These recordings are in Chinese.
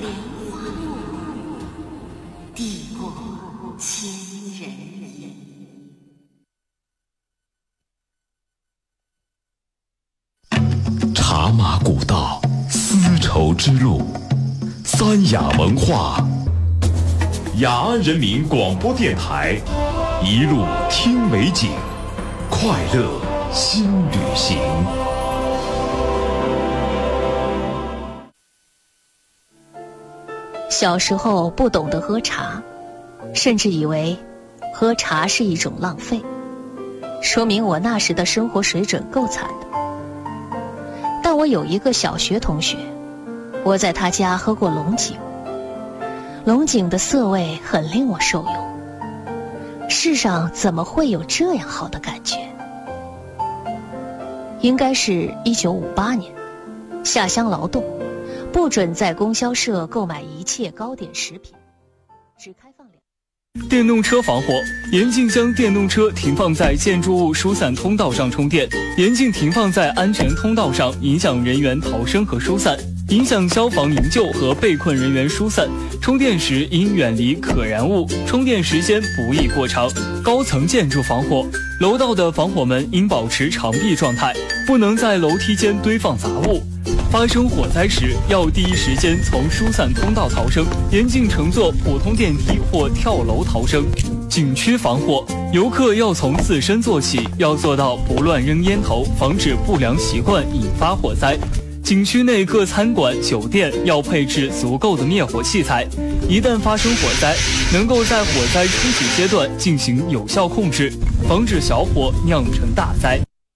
莲花路，地过千人烟。 茶马古道，丝绸之路，三雅文化，雅安人民广播电台，一路听美景，快乐新旅行。 小时候不懂得喝茶，甚至以为喝茶是一种浪费，说明我那时的生活水准够惨的。但我有一个小学同学，我在他家喝过龙井，龙井的涩味很令我受用。世上怎么会有这样好的感觉？应该是1958年，下乡劳动，不准在供销社购买一切糕点食品，只开放电动车防火，严禁将电动车停放在建筑物疏散通道上充电，严禁停放在安全通道上，影响人员逃生和疏散，影响消防营救和被困人员疏散。充电时应远离可燃物，充电时间不宜过长。高层建筑防火，楼道的防火门应保持长闭状态，不能在楼梯间堆放杂物。发生火灾时，要第一时间从疏散通道逃生，严禁乘坐普通电梯或跳楼逃生。景区防火，游客要从自身做起，要做到不乱扔烟头，防止不良习惯引发火灾。景区内各餐馆、酒店要配置足够的灭火器材，一旦发生火灾，能够在火灾初期阶段进行有效控制，防止小火酿成大灾。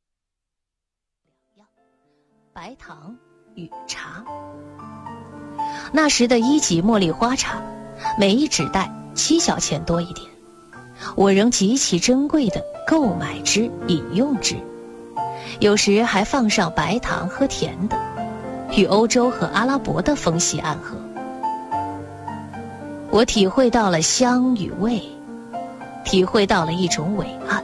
白糖与茶，那时的1级茉莉花茶，每一纸袋7小钱多一点，我仍极其珍贵的购买之、饮用之，有时还放上白糖喝甜的，与欧洲和阿拉伯的风系暗合。我体会到了香与味，体会到了一种伟岸。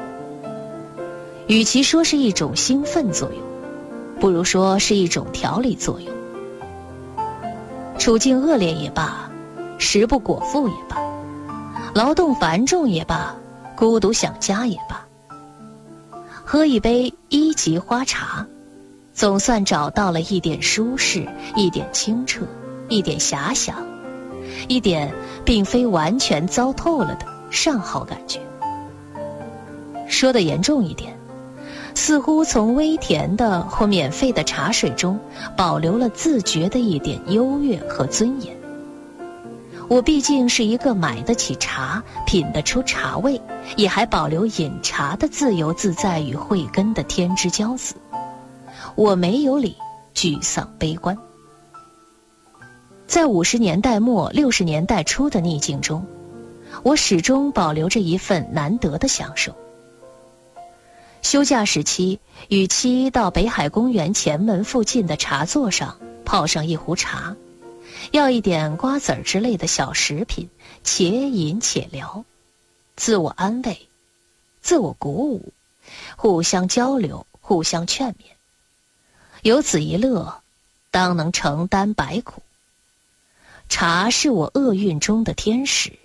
与其说是一种兴奋作用，不如说是一种调理作用。处境恶劣也罢，食不果腹也罢，劳动繁重也罢，孤独想家也罢，喝一杯1级花茶，总算找到了一点舒适，一点清澈，一点遐想，一点并非完全糟透了的上好感觉。说得严重一点，似乎从微甜的或免费的茶水中保留了自觉的一点优越和尊严。我毕竟是一个买得起茶、品得出茶味，也还保留饮茶的自由自在与慧根的天之骄子。我没有理沮丧悲观。在50年代末60年代初的逆境中，我始终保留着一份难得的享受。休假时期，与妻到北海公园前门附近的茶座上泡上一壶茶，要一点瓜子儿之类的小食品，且饮且聊，自我安慰，自我鼓舞，互相交流，互相劝勉。有此一乐，当能承担百苦。茶是我厄运中的天使，